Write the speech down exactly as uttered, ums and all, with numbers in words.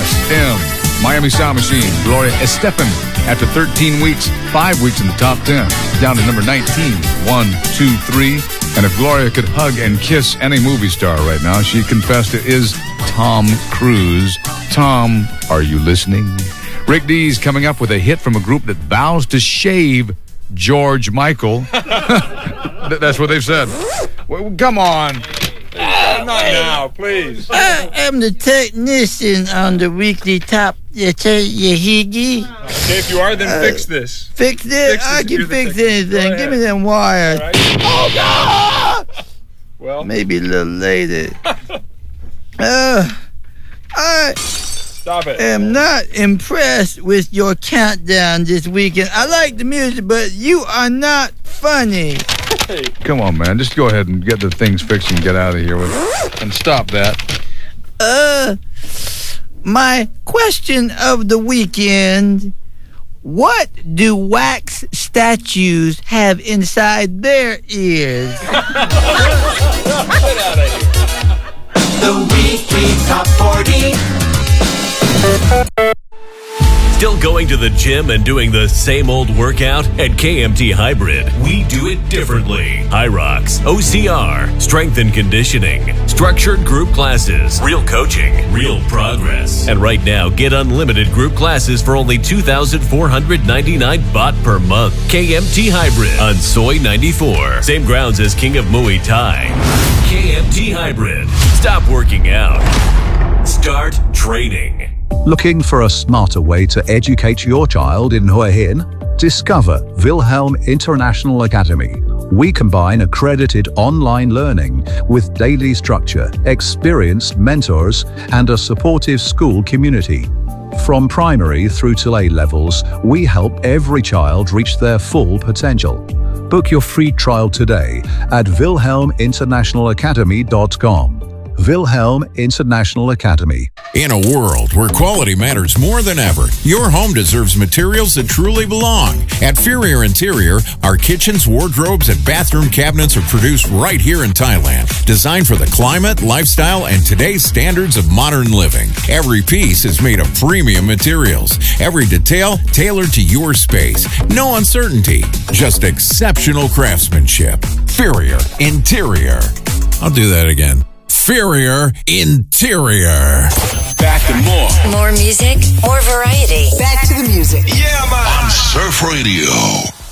S M. Miami Sound Machine, Gloria Estefan, after thirteen weeks, five weeks in the top ten, down to number nineteen. One, two, three. And if Gloria could hug and kiss any movie star right now, she confessed it is Tom Cruise. Tom, are you listening? Rick Dees coming up with a hit from a group that vows to shave George Michael. That's what they've said. Well, come on. Uh, not now, please. I am the technician on the weekly top. Yahigi. Okay, if you are, then uh, fix this. Fix this? Fix I can fix anything. Give me them wires. Right. Oh, God! Well, maybe a little later. uh, I Stop it. am not impressed with your countdown this weekend. I like the music, but you are not funny. Hey. Come on, man. Just go ahead and get the things fixed and get out of here with it. And stop that. Uh, my question of the weekend: what do wax statues have inside their ears? Get out of here. The weekly top forty. Still going to the gym and doing the same old workout? At K M T Hybrid, we do it differently. Hyrox, O C R, strength and conditioning, structured group classes, real coaching, real progress. And right now, get unlimited group classes for only two thousand four hundred ninety-nine baht per month. K M T Hybrid on Soy ninety-four. Same grounds as King of Muay Thai. K M T Hybrid. Stop working out. Start training. Looking for a smarter way to educate your child in Hua Hin? Discover Wilhelm International Academy. We combine accredited online learning with daily structure, experienced mentors, and a supportive school community. From primary through to A levels, we help every child reach their full potential. Book your free trial today at wilhelm international academy dot com. Wilhelm International Academy. In a world where quality matters more than ever, your home deserves materials that truly belong. At Ferrier Interior, our kitchens, wardrobes, and bathroom cabinets are produced right here in Thailand, designed for the climate, lifestyle, and today's standards of modern living. Every piece is made of premium materials. Every detail tailored to your space. No uncertainty, just exceptional craftsmanship. Ferrier Interior. I'll do that again. Ferrier Interior. Back to more. More music, more variety. Back to the music. Yeah, man. On Surf Radio.